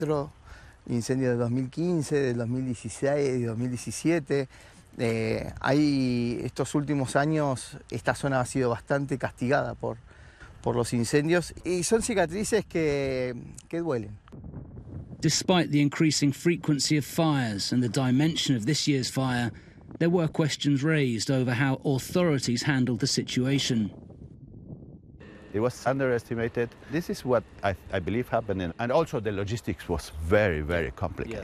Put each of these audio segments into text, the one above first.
Incendios de 2015, del 2016 y 2017. Estos últimos años esta zona ha sido bastante castigada por los incendios y son cicatrices que duelen. Despite the increasing frequency of fires and the dimension of this year's fire, there were questions raised over how authorities handled the situation. It was underestimated. This is what I believe happened, and also the logistics was very, very complicated.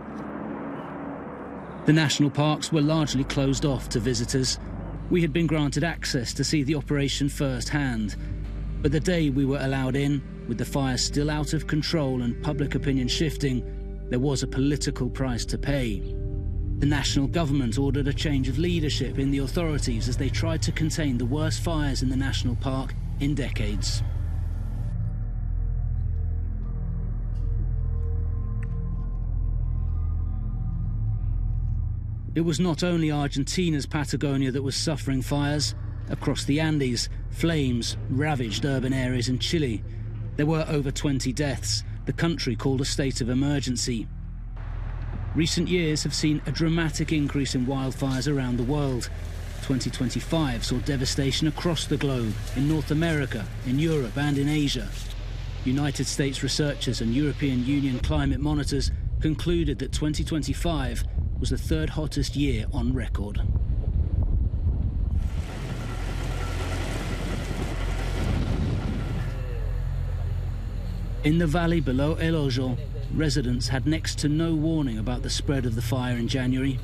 The national parks were largely closed off to visitors. We had been granted access to see the operation firsthand, but the day we were allowed in, with the fire still out of control and public opinion shifting, there was a political price to pay. The national government ordered a change of leadership in the authorities as they tried to contain the worst fires in the national park in decades. It was not only Argentina's Patagonia that was suffering fires. Across the Andes, flames ravaged urban areas in Chile. There were over 20 deaths. The country called a state of emergency. Recent years have seen a dramatic increase in wildfires around the world. 2025 saw devastation across the globe, in North America, in Europe and in Asia. United States researchers and European Union climate monitors concluded that 2025 was the third hottest year on record. In the valley below El Hoyo, residents had next to no warning about the spread of the fire in January.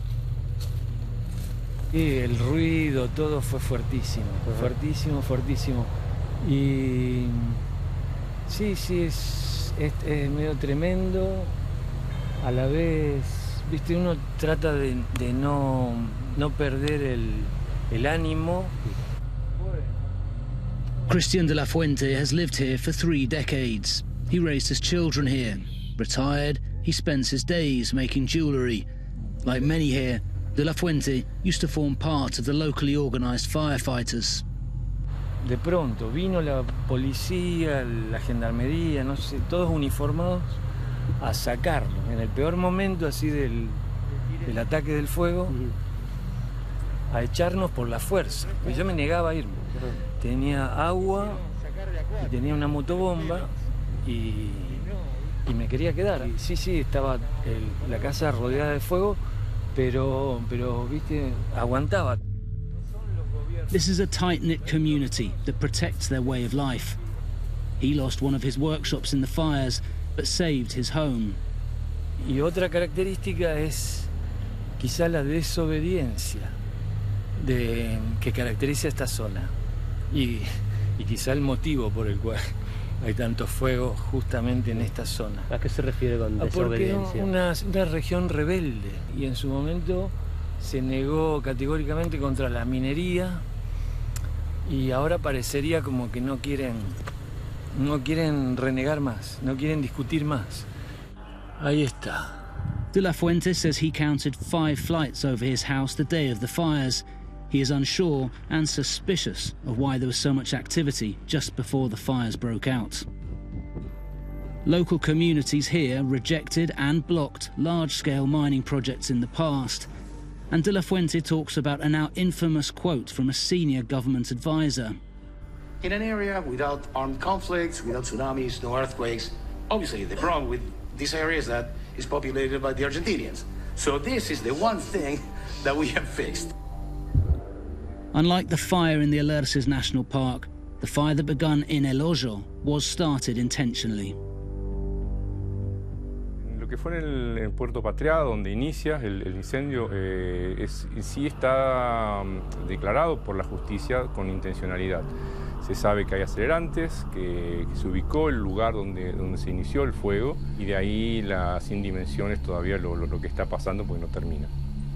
Sí, el ruido, todo fue fuertísimo, fuertísimo, fuertísimo. Y sí, es medio tremendo. A la vez, viste, uno trata de no perder el ánimo. Christian de la Fuente has lived here for 3 decades. He raised his children here. Retired, he spends his days making jewellery. Like many here, De La Fuente used to form part of the locally organized firefighters. De pronto vino la policía, la gendarmería, no sé, todos uniformados a sacarlo. En el peor momento así del ataque del fuego, a echarnos por la fuerza. Pues yo me negaba a irme. Tenía agua y tenía una motobomba y me quería quedar. Sí, estaba la casa rodeada de fuego. Pero, viste, aguantaba. This is a tight-knit community that protects their way of life. He lost one of his workshops in the fires, but saved his home. Y otra característica es quizá la desobediencia que caracteriza esta zona. Y quizá el motivo por el cual hay tanto fuego justamente en esta zona. ¿A qué se refiere con desobediencia? Porque es una región rebelde y en su momento se negó categóricamente contra la minería y ahora parecería como que no quieren renegar más, no quieren discutir más. Ahí está. De La Fuente says he counted 5 flights over his house the day of the fires. He is unsure and suspicious of why there was so much activity just before the fires broke out. Local communities here rejected and blocked large-scale mining projects in the past, and De La Fuente talks about a now infamous quote from a senior government advisor. In an area without armed conflicts, without tsunamis, no earthquakes, obviously the problem with this area is that it's populated by the Argentinians. So this is the one thing that we have fixed. Unlike the fire in the Alerces National Park, the fire that began in El Hoyo was started intentionally. Lo que fue en el Puerto Patria, donde inicia el incendio, sí está declarado por la justicia con intencionalidad. Se sabe que hay acelerantes, que se ubicó el lugar donde se inició el fuego y de ahí sin dimensiones todavía lo que está pasando porque no termina.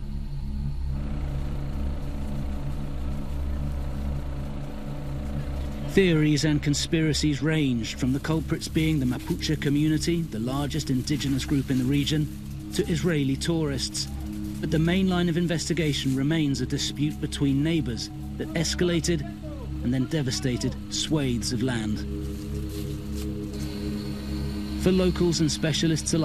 Theories and conspiracies ranged from the culprits being the Mapuche community, the largest indigenous group in the region, to Israeli tourists. But the main line of investigation remains a dispute between neighbours that escalated and then devastated swathes of land. For locals and specialists alike,